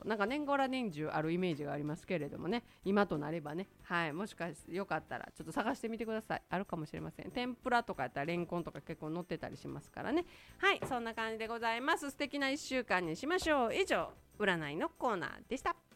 なんか年がら年中あるイメージがありますけれどもね、今となればね、はい、もしかしてよかったらちょっと探してみてください。あるかもしれません。天ぷらとかやったらレンコンとか結構乗ってたりしますからね。はい、そんな感じでございます。素敵な1週間にしましょう。以上、占いのコーナーでした。